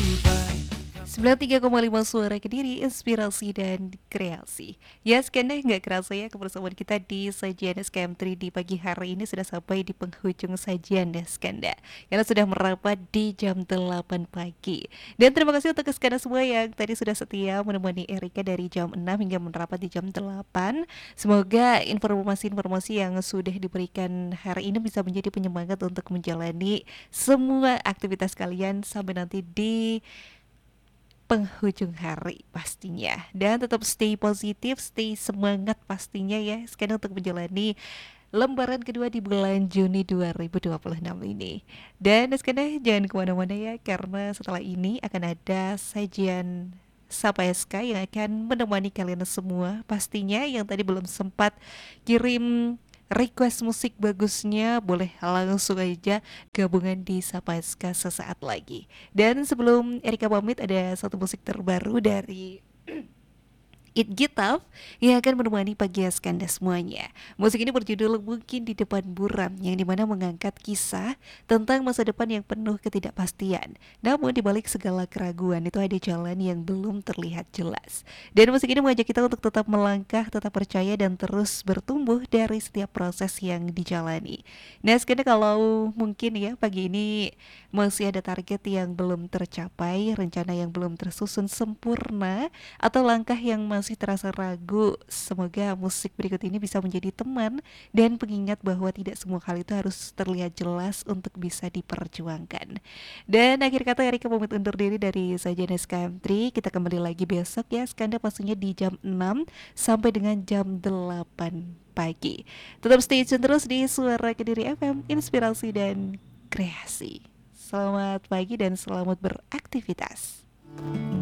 93,5 Suara Kediri, inspirasi dan kreasi. Ya, skena nggak kerasa ya kebersamaan kita di sajian SKM3 di pagi hari ini sudah sampai di penghujung sajian ya skenda. Karena sudah merapat di jam 8 pagi. Dan terima kasih untuk skena semua yang tadi sudah setia menemani Erika dari jam 6 hingga merapat di jam 8. Semoga informasi-informasi yang sudah diberikan hari ini bisa menjadi penyemangat untuk menjalani semua aktivitas kalian sampai nanti di penghujung hari pastinya. Dan tetap stay positif, stay semangat pastinya ya sekarang untuk menjalani lembaran kedua di bulan Juni 2026 ini. Dan sekarang jangan kemana-mana ya, karena setelah ini akan ada sajian Sapa SK yang akan menemani kalian semua. Pastinya yang tadi belum sempat kirim request musik bagusnya, boleh langsung aja gabungan di Sapa SK sesaat lagi. Dan sebelum Erika pamit, ada satu musik terbaru dari It Gitaf yang akan menemani pagi Anda semuanya. Musik ini berjudul Mungkin di Depan Buram, yang dimana mengangkat kisah tentang masa depan yang penuh ketidakpastian. Namun di balik segala keraguan itu ada jalan yang belum terlihat jelas. Dan musik ini mengajak kita untuk tetap melangkah, tetap percaya dan terus bertumbuh dari setiap proses yang dijalani. Nah, sekarang kalau mungkin ya pagi ini masih ada target yang belum tercapai, rencana yang belum tersusun sempurna, atau langkah yang masih terasa ragu, semoga musik berikut ini bisa menjadi teman dan pengingat bahwa tidak semua hal itu harus terlihat jelas untuk bisa diperjuangkan. Dan akhir kata, Erika pamit undur diri dari Sajian SKM3. Kita kembali lagi besok ya, Skanda pastinya di jam 6 sampai dengan jam 8 pagi. Tetap stay tune terus di Suara Kediri FM, inspirasi dan kreasi. Selamat pagi dan selamat beraktivitas.